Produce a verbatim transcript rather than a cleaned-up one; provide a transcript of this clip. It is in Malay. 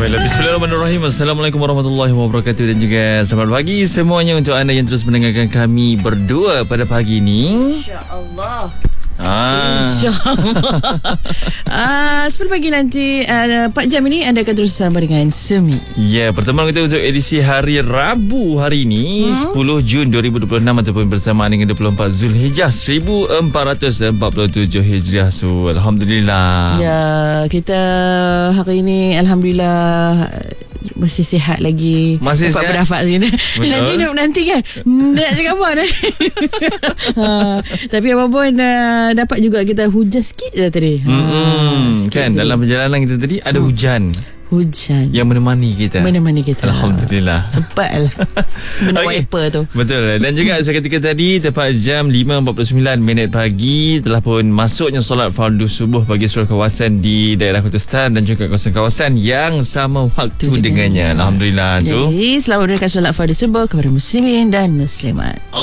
Baiklah, bismillahirrahmanirrahim. Assalamualaikum warahmatullahi wabarakatuh. Dan juga selamat pagi semuanya untuk anda yang terus mendengarkan kami berdua pada pagi ini. InsyaAllah. Ah. InsyaAllah. ah, sepuluh pagi nanti uh, empat jam ini anda akan terus bersama dengan Semi. Ya, yeah, pertemuan kita untuk edisi hari Rabu hari ini, hmm? sepuluh Jun dua ribu dua puluh enam ataupun bersamaan dengan dua puluh empat Zulhijjah seribu empat ratus empat puluh tujuh Hijriah. So, alhamdulillah. Ya, kita hari ini alhamdulillah masih sihat lagi. Masih dapat sihat. Pendapat sini. Nanti nanti kan nak cakap apa dah. ha, tapi apa pun uh, dapat juga kita hujan sikit dah tadi. Hmm, ha, sikit kan tadi. Dalam perjalanan kita tadi ada hmm. hujan. Hujan yang menemani kita. Menemani kita. Alhamdulillah. Sempatlah. Benda okay. wiper tu. Betul. Dan juga seketika tadi tepat jam lima empat puluh sembilan minit pagi telah pun masuknya solat fardu subuh bagi seluruh kawasan di daerah Kota Star dan juga kawasan-kawasan yang sama waktu dengannya. Alhamdulillah. So, jadi selamat menunaikan solat fardu subuh kepada muslimin dan muslimat.